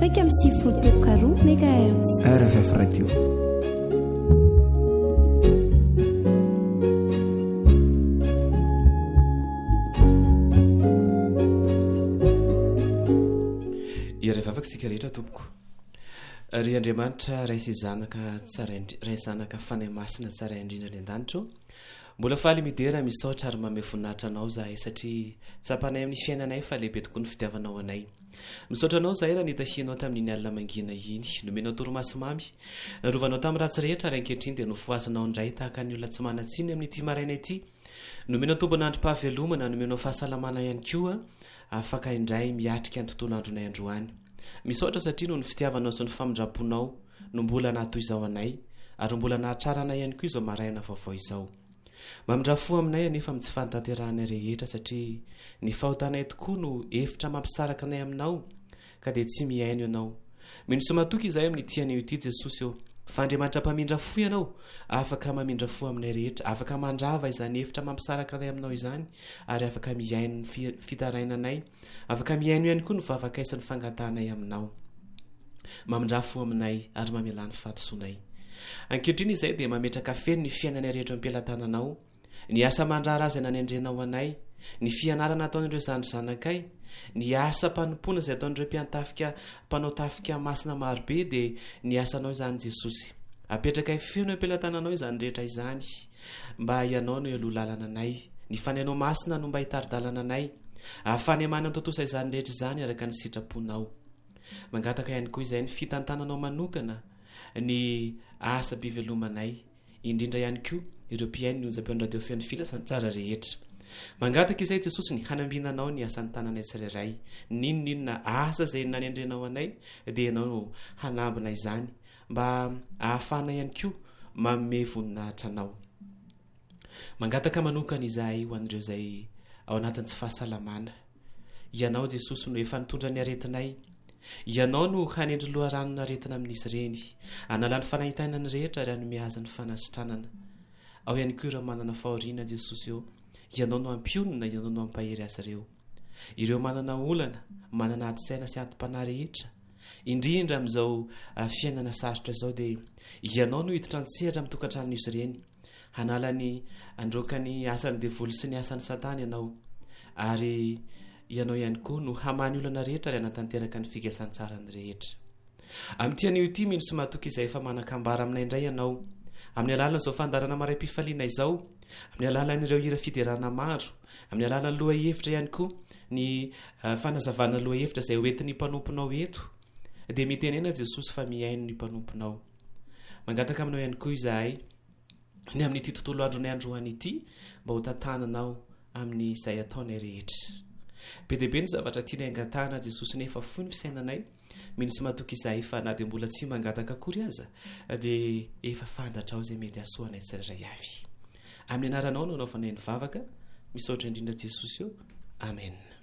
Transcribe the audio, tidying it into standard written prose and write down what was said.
5.4 MHz RFF Radio. Rehefa afaka isika rehetra tompoko. Ry Andriamanitra raisy zanaka tsara ray zanaka fanahy masina tsara indrindra ny an-danitra. Mbola faly midera misaotra ary manome voninahitra anao zahay satria tsapanay amin'ny fiainanay fa lehibe tokoa ny fitiavanao anay. Misaotra anao zahay raha nitahinao tamin'iny alina mangina iny, nomenao toromaso mamy, rovanao tamin'ny ratsy rehetra ary ankehitriny dia nofoasinao indray tahaka ny olona tsy manatsiny amin'ity maraina ity. Nomenao tombon'androm-pahavelomana, nomenao fahasalamana ihany koa, afaka indray miatrika ny tontolo andronay androany. Misaotra satria no ny fitiavanao sy ny famindraponao no mbola nahatoy izao anay ary mbola nahatraranay ihany koa izao maraina vaovao izao. Mamindrafo aminay anefa tsy fantanterahana rehetra satria ny fahotanay tokoa no efitra mampisaraka anay aminao ka dia tsy miaino ianao. Mino somatoky izahay amin'ny tian'io ity Jesosy eo. Fa Andriamanitra mpamindra-fo ianao, afaka mamindra-fo aminay rehetra, afaka mandrava izany efitra mampisaraka anay aminao izany ary afaka miaino ny fitarainanay, afaka miaino ihany koa ny vavakaisan'ny fangatanay aminao. Mamindra-fo aminay ary mamelany fatosoanay. Ankehitriny izay dia mametraka feno ny fiainanay rehetra ampelantananao, ny asa mandrara azy nanendrenao anay, ny fianarana ataon'ireo zanakay, ny asa mpanompoana izay ataon'ireo mpanao tafika masina marobe dia ny asanao izany Jesosy. Apetraka feno ampelantananao izany rehetra izany, mba ianao no elo lalana anay, ny fanainao masina no mba hitaridalana anay, ahafany amana totosa izany rehetra izany araka ny sitraponao. Mangataka ihany koa izay ny fitantananao manokana, ny asa mpivelomanay, indrindra ihany koa ireo mpiaino ny onjam-peon'ny radio feon'ny filasan-tsara rehetra. Mangataka izay Jesosy ny hanambinanao ny asan'ny tananay tsirairay, ninona asa izay nanendrenao anay dia ianao no hanambina izany mba ahafana ihany koa manome voninahitra anao. Mangataka manokana izahay ho an'ireo izay ao anatin'ny tsy fahasalamana. Ianao Jesosy no efa nitondra ny aretinay, ianao no hanendry loharanona aretina amin'izy ireny, analany fanahitainany rehetra ary hanome azy ny fanasitranana. Ao ihany koa ireo manana fahoriana Jesosy eo, ianao no ampionina, ianao no ampahery azy ireo. Ireo manana olana, manana adi-tsaina sy antom-panahy rehetra, indrindra amin'izao fiainana sarotra izao dia ianao no hiditra antsehatra amin'ny tokantranon'izy ireny, hanalany androkany asan'ny devoly sy ny asan'ny Satana ianao, ary ianao ihany koa no hamany olana rehetra ary hanatanteraka ny figasan-tsarany rehetra. Amin'ny tian'io ity mino sy mahatoky izay efa manan-kambara aminay indray ianao, amin'ny alalan'izao fandarana maray-pifaliana izao, amin'ny alalan'ireo hira fiderana maro, amin'ny alalan'ny loha hevitra ihany koa, ny fanazavana loha hevitra izay hoentin'ny mpanomponao eto, dia mitenena Jesosy fa miaino ny mpanomponao. Mangataka aminao ihany koa izahay ny amin'ity tontolo andronay androany ity mba ho tantananao amin'ny izay ataonay rehetra. Be dia be ny zavatra tianay angatahana Jesosy nefa foy ny fisainanay, mino sy mahatoky izahay fa na dia mbola tsy mangataka akory aza dia efa fantatra ao izay mety asoanay tsirairay avy. Amin'ny anaranao no anaovanay ny vavaka, misaotra indrindra Jesosy eo. Amen.